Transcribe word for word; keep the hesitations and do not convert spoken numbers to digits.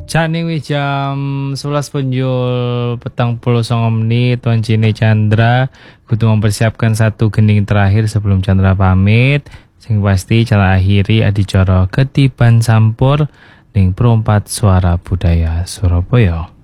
Cak ning wis jam sebelas punjul petang puluh songo menit. Tuan Cine Chandra kudu mempersiapkan satu gending terakhir sebelum Chandra pamit. Sing pasti cara akhiri adicara Ketiban Sampur ning Perempat Suara Budaya Surabaya.